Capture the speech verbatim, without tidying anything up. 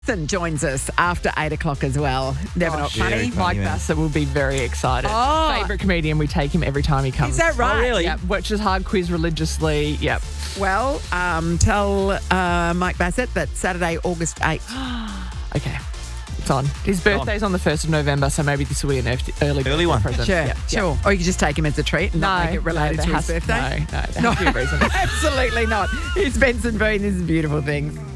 Nathan joins us after eight o'clock as well. Never not Gosh. funny. Very Mike funny, man. Bassett will be very excited. Oh. Favourite comedian, we take him every time he comes. Is that right? Oh, really? Yep, watches Hard Quiz religiously. Yep. Well, um, tell uh, Mike Bassett that Saturday, August eighth. Okay. It's on. His birthday's on the first of November, so maybe this will be an early, early, Early one. present. Sure, Yep, sure. yep. Or you could just take him as a treat and No, not make it related no, to there his has- birthday. No, no, there has to be a reason. Absolutely not. It's Benson Bean. This is Beautiful Things.